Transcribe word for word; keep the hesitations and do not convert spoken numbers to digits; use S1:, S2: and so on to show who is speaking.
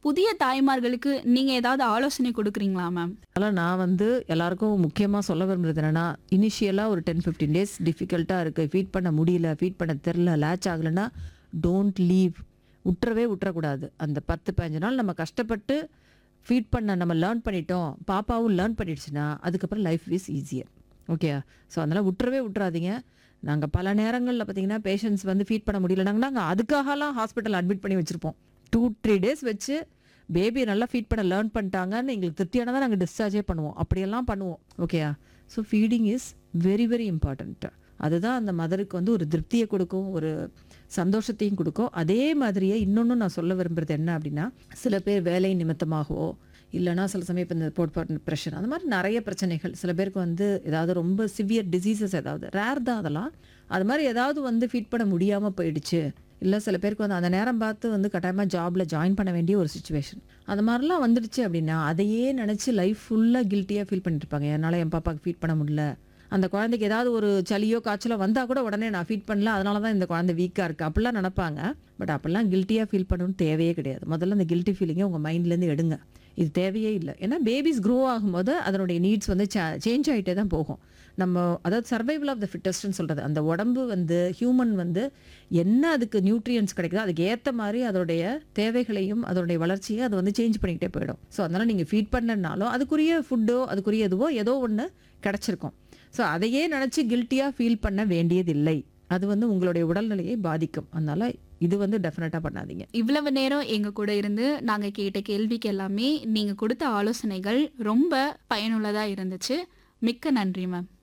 S1: புதிய தாய்மார்களுக்கு நீங்க ஏதாவது ஆலோசனை குடுக்குறீங்களா மேம்?
S2: அதனால் நான் வந்து எல்லாருக்கும் முக்கியமா சொல்ல விரும்புறது என்னன்னா, இனிஷியலா ஒரு பத்து, பதினைந்து டேஸ் டிஃபிகல்ட்டா இருக்கு. ஃபீட் பண்ண முடியல, ஃபீட் பண்ண தெரியல, லேட்ச் ஆகலன்னா, டோன்ட் லீவ். உட்றவே உட்றக்கூடாது. அந்த பத்து, பதினைந்து நாள் நம்ம கஷ்டப்பட்டு ஃபீட் பண்ண நம்ம லேர்ன் பண்ணிட்டோம். பாப்பாவும் லேர்ன் பண்ணிடுச்சுன்னா, அதுக்கப்புறம் லைஃப் இஸ் ஈஸியர். ஓகேயா? ஸோ அதனால் உட்றவே உட்றாதீங்க. நாங்க பல நேரங்கள்ல பார்த்தீங்கன்னா, பேஷண்ட்ஸ் வந்து ஃபீட் பண்ண முடியலனாங்கன்னா, நாங்க அதுக்காகலாம் ஹாஸ்பிட்டல் அட்மிட் பண்ணி வச்சிருப்போம். ரெண்டு, மூன்று டேஸ் வச்சு பேபியை நல்லா ஃபீட் பண்ண லேர்ன் பண்ணிட்டாங்கன்னு எங்களுக்கு திருப்தியானதா நாங்கள் டிஸ்சார்ஜே பண்ணுவோம். அப்படியெல்லாம் பண்ணுவோம். ஓகேயா? So feeding is very very important. அதுதான் அந்த மதருக்கு வந்து ஒரு திருப்தியை கொடுக்கும், ஒரு சந்தோஷத்தையும் கொடுக்கும். அதே மாதிரியே இன்னொன்று நான் சொல்ல விரும்புறது என்ன அப்படின்னா, சில பேர் வேலை நிமித்தமாகவோ இல்லைனா சில சமயம் இப்போ இந்த போட் ப்ரெஷர் அந்த மாதிரி நிறைய பிரச்சனைகள், சில பேருக்கு வந்து ஏதாவது ரொம்ப சிவியர் டிசீசஸ், ஏதாவது ரேர் தான் அதெல்லாம், அது மாதிரி ஏதாவது வந்து ஃபீட் பண்ண முடியாமல் போயிடுச்சு, இல்லை சில பேருக்கு வந்து அந்த நேரம் பார்த்து வந்து கட்டாயமாக ஜாபில் ஜாயின் பண்ண வேண்டிய ஒரு சுச்சுவேஷன், அது மாதிரிலாம் வந்துடுச்சு அப்படின்னா அதையே நினச்சி லைஃப் ஃபுல்லாக கில்ட்டியாக ஃபீல் பண்ணிட்டு இருப்பாங்க. என்னால் என் பாப்பாவுக்கு ஃபீட் பண்ண முடியல, அந்த குழந்தைக்கு ஏதாவது ஒரு சளியோ காய்ச்சலோ வந்தால் கூட உடனே நான் ஃபீட் பண்ணல, அதனால தான் இந்த குழந்தை வீக்காக இருக்குது அப்படிலாம் நினைப்பாங்க. பட் அப்படிலாம் கில்ட்டியாக ஃபீல் பண்ணணும்னு தேவையே கிடையாது. முதல்ல அந்த கில்ட்டி ஃபீலிங்கை உங்கள் மைண்ட்லேருந்து எடுங்க. இது தேவையே இல்லை. ஏன்னா பேபிஸ் க்ரோ ஆகும்போது அதனுடைய நீட்ஸ் வந்து சேஞ்ச் ஆகிட்டே தான் போகும். நம்ம அதாவது சர்வைவல் ஆஃப் த ஃபிட்டஸ்ட்னு சொல்கிறது, அந்த உடம்பு வந்து ஹியூமன் வந்து என்ன அதுக்கு நியூட்ரியன்ஸ் கிடைக்குதோ அதுக்கு ஏற்ற மாதிரி அதோடைய தேவைகளையும் அதோடைய வளர்ச்சியை அது வந்து சேஞ்ச் பண்ணிக்கிட்டே போயிடும். ஸோ அதனால் நீங்கள் ஃபீட் பண்ணனாலும் அதுக்குரிய ஃபுட்டோ அதுக்குரிய எதுவோ ஏதோ ஒன்று கிடச்சிருக்கும். ஸோ அதையே நினச்சி கில்ட்டியாக ஃபீல் பண்ண வேண்டியதில்லை. அது வந்து உங்களுடைய உடல்நிலையை பாதிக்கும். அதனால் இது வந்து டெஃபினட்டாக பண்ணாதீங்க.
S1: இவ்வளவு நேரம் எங்க கூட இருந்து நாங்க கேட்ட கேள்விக்கு எல்லாமே நீங்க கொடுத்த ஆலோசனைகள் ரொம்ப பயனுள்ளதா இருந்துச்சு. மிக்க நன்றி மேம்.